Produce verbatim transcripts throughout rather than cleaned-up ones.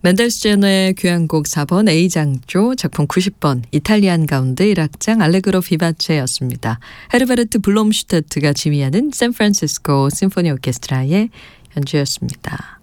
멘델스존의 교향곡 사 번 A장조, 작품 구십 번 이탈리안 가운데 일 악장 알레그로 비바체였습니다. 헤르베르트 블롬슈테트가 지휘하는 샌프란시스코 심포니 오케스트라의 연주였습니다.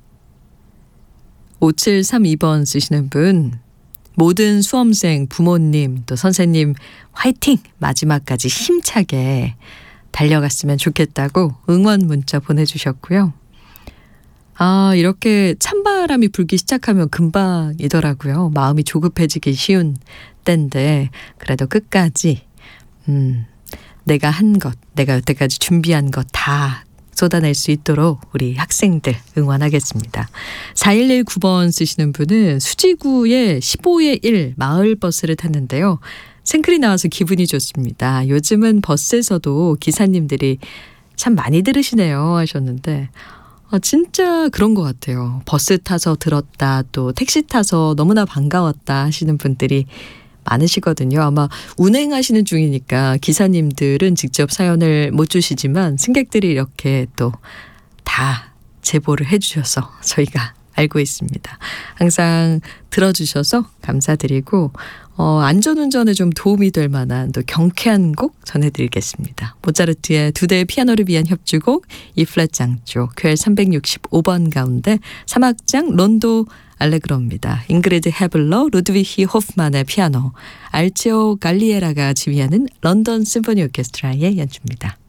오칠삼이 번 쓰시는 분, 모든 수험생, 부모님, 또 선생님 화이팅! 마지막까지 힘차게 달려갔으면 좋겠다고 응원 문자 보내주셨고요. 아, 이렇게 찬바람이 불기 시작하면 금방이더라고요. 마음이 조급해지기 쉬운 때인데 그래도 끝까지 음, 내가 한 것, 내가 여태까지 준비한 것 다 쏟아낼 수 있도록 우리 학생들 응원하겠습니다. 사일일구 번 쓰시는 분은 수지구의 십오의 일 마을버스를 탔는데요. 생클이 나와서 기분이 좋습니다. 요즘은 버스에서도 기사님들이 참 많이 들으시네요 하셨는데 아, 진짜 그런 것 같아요. 버스 타서 들었다, 또 택시 타서 너무나 반가웠다 하시는 분들이 많으시거든요. 아마 운행하시는 중이니까 기사님들은 직접 사연을 못 주시지만 승객들이 이렇게 또 다 제보를 해주셔서 저희가 알고 있습니다. 항상 들어주셔서 감사드리고 어, 안전운전에 좀 도움이 될 만한 또 경쾌한 곡 전해드리겠습니다. 모차르트의 두 대의 피아노를 위한 협주곡 E 플랫 장조 퀘 삼백육십오 번 가운데 삼 악장 론도 알레그로입니다. 잉그리드 헤블러, 루드비히 호프만의 피아노, 알체오 갈리에라가 지휘하는 런던 심포니 오케스트라의 연주입니다.